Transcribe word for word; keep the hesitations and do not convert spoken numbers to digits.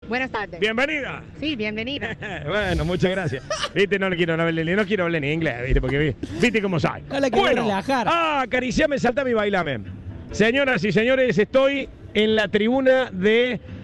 Buenas tardes. Bienvenida. Sí, bienvenida. Bueno, muchas gracias. Viste, no le quiero no, hablar- no quiero hablar en inglés, viste, porque viste cómo soy. No la quiero Bueno, relajar. ah, acariciame, saltame y bailame. Señoras y señores, estoy en la tribuna de